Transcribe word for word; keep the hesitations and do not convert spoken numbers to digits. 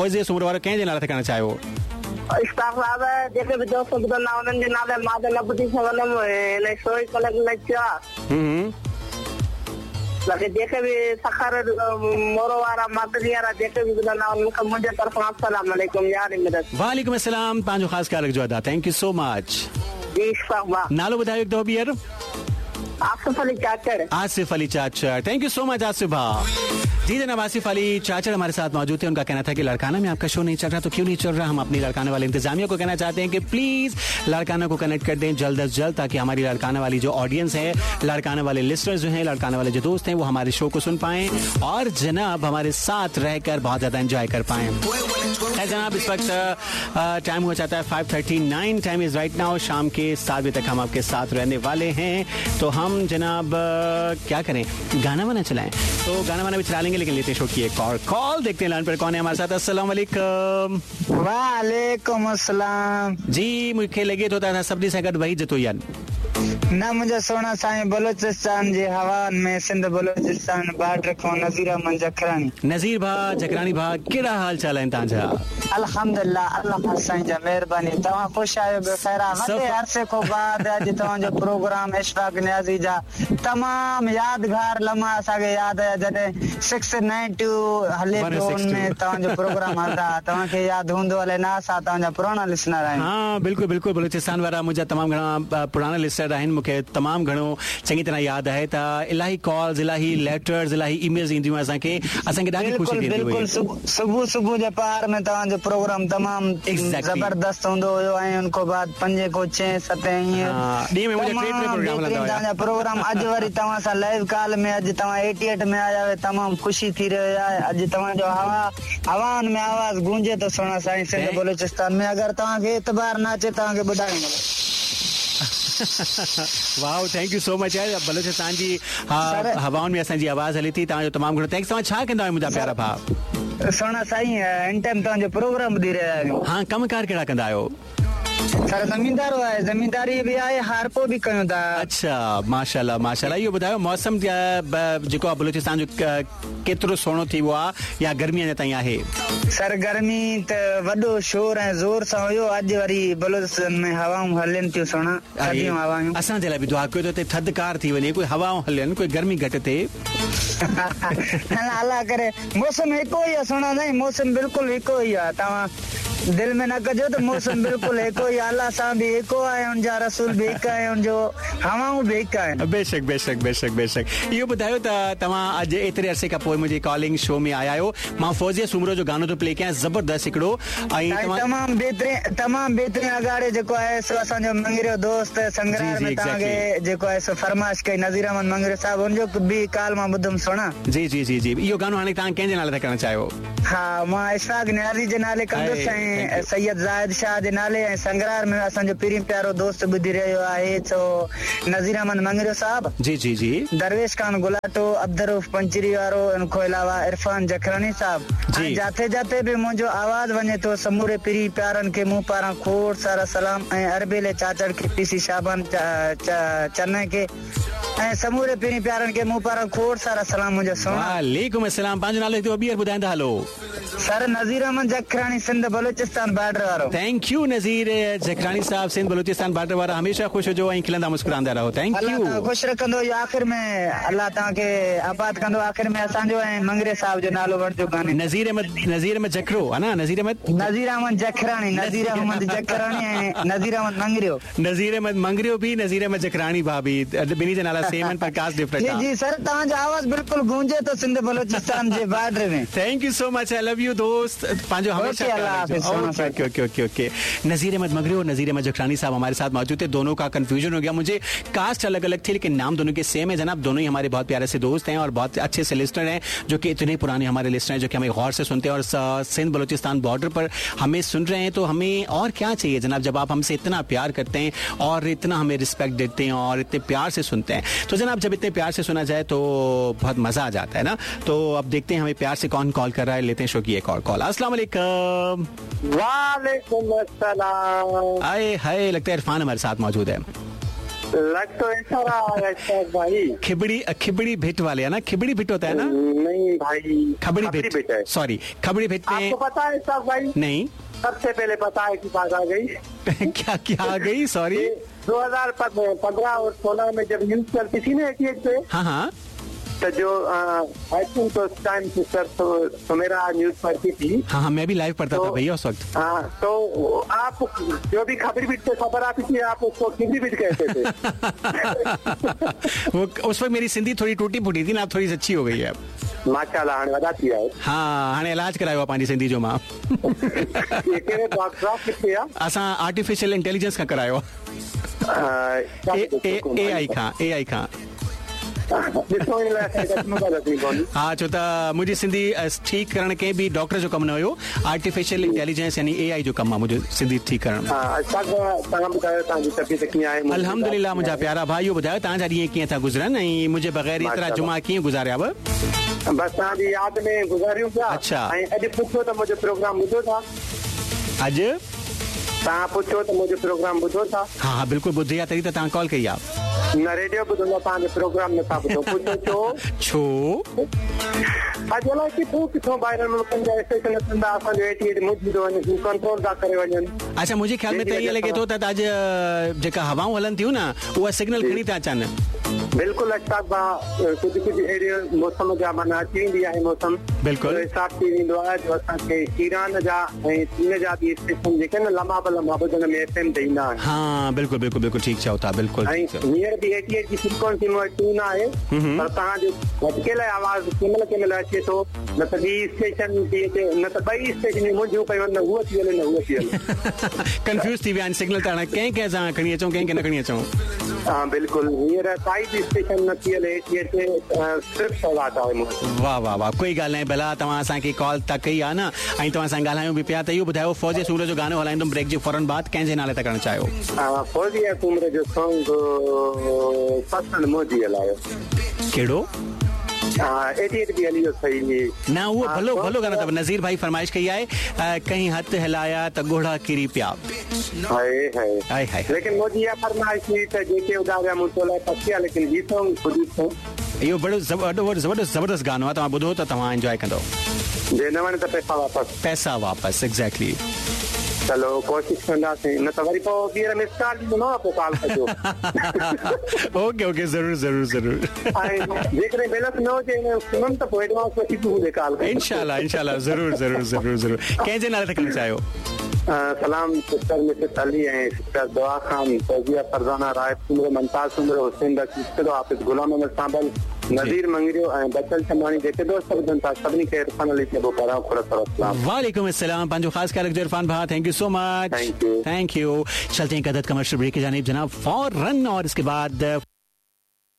फौजी सुमर वारो कंहिं जे नाले ते करणु चाहियो? स्टाफ आहे जेके बि दोस्त ॿुधंदा उन्हनि जे नाले मां त न ॿुधी सघंदमि हिन शो ई कलेक्ट न थियो आहे। बाक़ी जेके बि सखर मोरो वारा मातरी वारा जेके बि ॿुधंदा उन्हनि खां मुंहिंजे तरफ़ां अस्सलाम वालेकुम यार मदद। वालेकुम अस्सलाम, तव्हांजो ख़ासि ख्याल रखिजो अदा। Thank you so much. जी इशफाक नालो ॿुधायो हिकु दफ़ो ॿीहर। Asif Ali चाचड़। Asif Ali चाचड़, thank you so much Asif भाई। जी जनाब, आसिफ अली चाचड़ हमारे साथ मौजूद थे। उनका कहना था कि लड़काना में आपका शो नहीं चल रहा तो क्यों नहीं चल रहा। हम अपनी लड़काना वाले इंतजामिया को कहना चाहते हैं कि प्लीज लड़काना को कनेक्ट कर दें जल्द अज जल्द, ताकि हमारी लड़काना वाली जो ऑडियंस है, लड़काना वाले लिस्टनर्स जो हैं, लड़काना वाले जो दोस्त हैं, वो हमारे शो को सुन पाएं और जनाब हमारे साथ रहकर बहुत ज्यादा एंजॉय कर पाएं। जनाब इस वक्त टाइम हो जाता है five thirty nine. Time is right now. शाम के सात बजे तक हम आपके साथ रहने वाले हैं। तो हम जनाब क्या करें, गाना वाना चलाएं? तो गाना वाना भी चला लेंगे, लेकिन लेते शो की एक और कॉल। देखते हैं लाइन पर कौन है हमारे साथ। अस्सलाम वालेकुम। वालेकुम अस्सलाम। जी मूंखे लगे तो था सभिनी सां गॾु वही जतोयन न मुझे सोना साईं बलोचिस्तान जे हवा में सिंध बलोचिस्तान बॉर्डर को नज़ीर अहमद जखरानी। नज़ीर भा जखरानी भा केड़ा हाल चाल है तांजा? अल्हम्दुलिल्लाह, अल्लाह साईं जा मेहरबानी। तवा खुश आयो बेखैरा वते अरसे को बाद अज तवा जो प्रोग्राम इशफाक न्याजी जा तमाम यादगार लम्हा असाके याद है जदे सिक्स नाइन टू हले टोन में तवा जो प्रोग्राम हलदा। तवा के याद हुंदो हले ना सा तवा जा पुराना लिसनर है। हां बिल्कुल बिल्कुल, बलूचिस्तान वारा मुझे तमाम घणा पुराना लिसनर आहिनि। मूंखे तमाम घणो चङी तरह याद आहे त इलाही कॉल्स, इलाही लेटर्स, इलाही ईमेल्स ईंदियूं असांखे असांखे ॾाढी ख़ुशी थींदी हुई। बिल्कुल सुबुह सुबुह जे पहाड़ में तव्हां जो प्रोग्राम तमाम जबरदस्त हूंदो हुयो ऐं उनको बाद पंजे को छह सत ईअं ॾींहं में मुंहिंजा टे टे प्रोग्राम हलंदा हुया। तव्हांजा प्रोग्राम अॼु वरी तव्हां सां लाइव कॉल में अॼु तव्हां अठासी में आया आहियो, तमामु ख़ुशी थी रही आहे। अॼु तव्हांजो हवा हवाउनि में आवाज़ गूंजे थो सुहिणा साईं सिंध बलूचिस्तान में। अगरि तव्हांखे एतबार न अचे तव्हांखे ॿुधाईंदो। Wow, thank you so much यार। बलूचिस्तान जी हवाउनि में असांजी आवाज़ हले थी। तव्हांजो तमामु घणो थैंक्स। तव्हां छा कंदा आहियो मुंहिंजा प्यारा भाउ? सोना साईं इन टाइम तव्हांजो प्रोग्राम ॿुधी रहिया आहियूं। हाँ, कमकार कहिड़ा कंदा आहियो? सर ज़मींदारो आहे, ज़मींदारी बि आहे, हारपो बि कयूं था। अच्छा, माशाल्लाह माशाल्लाह। इहो ॿुधायो मौसम जेको आहे बलूचिस्तान जो केतिरो सुहिणो थी वियो आहे या गर्मी अञा ताईं आहे? सर गर्मी त वॾो शोर ऐं ज़ोर सां हुयो। अॼु वरी बलूचिस्तान में हवाऊं हलनि थियूं सुहिणा, थधियूं हवाऊं। असांजे लाइ बि दुआ कयो त थधिकार थी वञे, कोई हवाऊं हलनि, कोई गर्मी घटि थिए। अल्लाह करे मौसम हिकु ई आहे सुहिणा साईं, मौसम बिल्कुलु हिकु ई आहे। तव्हां दिल में न कजो त मौसम बिल्कुलु हिकु ई आहे। अल्लाह सां बि हिकु आहे, उनजा रसूल बि हिकु आहे, उनजो हवाऊं बि हिकु आहिनि। बेशक बेशक बेशक बेशक। इहो ॿुधायो त तव्हां अॼु एतिरे अरसे खां पोइ मुंहिंजी कॉलिंग शो में आया आहियो। मां फौजिया सुमरो जो गानो थो प्ले कयां, ज़बरदस्त हिकिड़ो ऐं तमामु बहितरीन तमामु बहितरीन अगाड़े जेको आहे सो असांजो मंगरियो दोस्त संग्रार में तव्हांखे जेको आहे सो फरमाइश कई नज़ीर अहमद मंगरियो साहिब, उनजो बि काल मां ॿुधुमि सुहिणा। जी जी जी जी। इहो गानो हाणे तव्हां कंहिंजे नाले ते करणु चाहियो? हा, मां इशफाक न्याज़ी जे नाले कंदुसि ऐं सैयद ज़ाहिद शाह जे नाले ऐं संग्रार में असांजो पहिरीं प्यारो दोस्त ॿुधी रहियो आहे सो नज़ीर अहमद मंगरियो साहिब। जी जी जी। दरवेश खान गुलाटो, अब्दुरूफ पंचरी वारो, इनखां अलावा इरफान जखरानी साहिब। ऐं जाते जाते बि मुंहिंजो आवाज़ वञे थो समूरे पहिरीं प्यारनि खे मूं पारां खोड़ सारा सलाम ऐं अरबेले चाचड़ खे, पीसी शाबान चन्नई खे ऐं समूरे पहिरीं प्यारनि खे मूं पारां खोड़ सारा सलाम मुंहिंजो सोना। वालेकुम अस्सलाम। पंहिंजो नालो हिकु ॿीहर ॿुधाईंदा हलो। सर नज़ीर अहमद जखरानी सिंध बलूचिस्तान बॉर्डर वारो। थैंक यू नज़ीर जखरानी साहब, सिंध बलूचिस्तान बॉर्डर वारा। हमेशा खुश हुजो ऐं खिलंदा मुस्कुरांदा रहो। Thank U. अल्लाह खुश रखंदो। आख़िर में अल्लाह तव्हांखे आबाद कंदो। आख़िर में असांजो ऐं मंगरे साहब जो नालो वठिजो गाने। नज़ीर अहमद नज़ीर अहमद जखरो है ना? नज़ीर अहमद नज़ीर अहमद जखरानी, नज़ीर अहमद जखरानी ऐं नज़ीर अहमद मंगरियो। नज़ीर अहमद मंगरियो भी, नज़ीर अहमद जखरानी भाभी, बिनी जे नाला सेम आहिनि पर कास्ट डिफरेंट आहे। जी जी सर, तव्हांजो आवाज़ बिल्कुलु गूंजे तो सिंध बलूचिस्तान जे बॉर्डर में। Thank you so much. I love U दोस्त। पांजो हमेशा ओके ओके ओके ओके। नज़ीर अहमद मंगरियो और नज़ीर अहमद जखरानी साहब हमारे साथ मौजूद थे। दोनों का कंफ्यूजन हो गया, मुझे कास्ट अलग अलग थी लेकिन नाम दोनों के सेम है जनाब। दोनों ही हमारे बहुत प्यारे से दोस्त हैं और बहुत अच्छे से लिस्नर हैं, जो कि इतने पुराने हमारे लिस्नर हैं, जो कि हमें गौर से सुनते हैं और सिंध बलूचिस्तान बॉर्डर पर हमें सुन रहे हैं। तो हमें और क्या चाहिए जनाब, जब आप हमसे इतना प्यार करते हैं और इतना हमें रिस्पेक्ट देते हैं और इतने प्यार से सुनते हैं। तो जनाब जब इतने प्यार से सुना जाए तो बहुत मजा आ जाता है ना। तो अब देखते हैं हमें प्यार से कौन कॉल कर रहा है। लेते हैं शो की एक और कॉल। अस्सलाम वालेकुम। वालेकुम अस्सलाम। आए हाय, लगता है इरफान हमारे साथ मौजूद है। लग तो ऐसा रहा है इशफाक भाई। खिबड़ी खिबड़ी भिट वाले है ना, खिबड़ी भिट होता है ना? नहीं भाई, खबड़ी भिट, सॉरी खबड़ी भिट में। आपको पता है इशफाक भाई? नहीं, सबसे पहले पता है कि बात आ गई। क्या क्या आ गई? सॉरी, दो हजार पंद्रह और सोलह में जब न्यूज चलती थी ना एटी एट पे, हाँ हाँ, तो जो आई थिंक तो उस टाइम सर तो, तो मेरा न्यूज पढ़ती थी। हाँ हाँ, मैं भी लाइव पढ़ता तो, था भैया उस वक्त। हाँ, तो आप जो भी खबरी बिट से खबर आती थी आप उसको खिबड़ी बिट कहते थे। वो उस वक्त मेरी सिंधी थोड़ी टूटी फूटी थी ना, अब थोड़ी अच्छी हो गई है। माशाल्लाह, हाणे वधाती आहे। हाँ, हाणे इलाज करायो आहे पंहिंजी सिंधी जो मां। ये कहिड़े डॉक्टर ऑफ किथे आहे? असां आर्टिफिशियल इंटेलिजेंस खां करायो आहे, ए आई खां, ए आई खां। हाँ, छो त मुंहिंजी सिंधी ठीकु करण के भी डॉक्टर जो कमु न हुयो, आर्टिफिशियल इंटेलिजेंस यानी ए आई जो कमु आहे मुंहिंजो सिंधी ठीकु करण। अल्हम्दुलिल्लाह मुंहिंजा प्यारा भाइयो, ॿुधायो तव्हांजा ॾींहं कीअं था गुज़रनि ऐं मुंहिंजे बग़ैर एतिरा जुमा कीअं गुज़ारिया? बस तव्हांजी यादि में गुज़ारियूं पिया। अच्छा, ऐं अॼु पुछो त मुंहिंजो प्रोग्राम ॿुधो था? अॼु तव्हां पुछो त मुंहिंजो प्रोग्राम ॿुधो था? हाँ हाँ, बिल्कुलु ॿुधी आहे, तॾहिं त तव्हां कॉल कई आहे। न रेडियो ॿुधंदो, तव्हांजो प्रोग्राम नथा ॿुधो। पुछो छो? छो? अॼु अलाए किथां किथां ॿाहिरि मुल्कनि जा स्टेशन अचनि था, असांजो एटी एट मुझी थो वञे, कंट्रोल था करे वञनि। अच्छा, मुंहिंजे ख्याल में त ईअं लॻे थो त अॼु जेका हवाऊं हलनि थियूं न, उहा सिग्नल खणी था अचनि। बिल्कुलु अशफाक भाउ, कुझु कुझु अहिड़े मौसम जा माना अची वेंदी आहे मौसम, बिल्कुलु हिसाब थी वेंदो आहे जो असांखे ईरान जा ऐं चीन जा बि स्टेशन जेके न लम्हा ब लम्हा ॿुधण में एफ एम ते ईंदा आहिनि। हाँ, बिल्कुलु बिल्कुलु बिल्कुलु ठीकु चओ था, बिल्कुलु। ऐं हींअर बि एटी एट जी फ्रीक्वेंसी में ट्यून आहे, पर तव्हांजो भटकियल आवाज़ केमहिल केमहिल अचे थो, न त ॿी स्टेशन थी अचे, न त ॿई स्टेशन मुंहिंजियूं पयूं न हूअ थी हले न हूअ थी हले। कंफ्यूज़ थी विया आहिनि सिग्नल त हाणे कंहिं कंहिं सां खणी अचूं, कंहिं कंहिं न खणी अचूं। हाँ बिल्कुलु, हींअर काई बि स्टेशन न थी हले एटी एट ते, सिर्फ़ु सवाल आहे। वाह वाह वाह, कोई ॻाल्हि न, भला तव्हां असांखे कॉल था कई आहे न, ऐं तव्हां सां ॻाल्हायूं बि पिया। त इहो ॿुधायो, फौजी सूर जो गानो हलाईंदुमि ब्रेक जे फौरन बाद, कंहिंजे नाले ते करणु चाहियो? फौजी सूर जो सॉन्ग पसंदि मोदी हलायो। कहिड़ो? एटी एट बि हली वियो सही न, उहो भलो भलो गानो अथव। नज़ीर भाई फरमाइश कई आहे, कहीं हथ हिलाया त ॻोढ़ा किरी पिया। हाय हाय हाय हाय, लेकिन मोदी इहा फरमाइश हुई त जेके उधारिया मूं तो लाइ पछी आहे, लेकिन ही सॉन्ग ख़ुदि थो। इहो बड़ो ज़बरदस्त ज़बरदस्त गानो आहे, तव्हां ॿुधो त तव्हां एंजॉय कंदो। जे न वणे त पैसा वापसि, पैसा वापसि, एग्ज़ैक्टली। चलो कोशिश कंदासीं, न त वरी पोइ ॿीहर मिस कॉल ॾींदो न, पोइ कॉल कजो। ओके ओके, ज़रूरु ज़रूरु ज़रूरु। ऐं जेकॾहिं बैलेंस न हुजे सुननि त पोइ एडवांस वठी तूं कॉल कर। इंशाल्लाह इंशाल्लाह, ज़रूरु ज़रूरु ज़रूरु ज़रूरु। कंहिंजे नाले ते करणु चाहियो? सलाम सिस्टर मिसेस अली ऐं सिस्टर दुआ खान, फौजिया फरजाना, रायत सुंदर, मुमताज सुंदर, हुसैन रशीद, हाफिज़ गुलाम अहमद साबल, नज़ीर मंगरियो ऐं बचल चंदानी, जेके दोस्त ॿुधनि था सभिनी खे इरफान अली चइबो पहिरां खुरसलाम। वालेकुम अस्सलाम, पंहिंजो ख़ासि ख्याल रखिजो इरफान भाउ, thank you so much, thank U thank U. चलते हैं एक अदद कमर्शियल ब्रेक की जानिब जनाब फौरन, और इसके बाद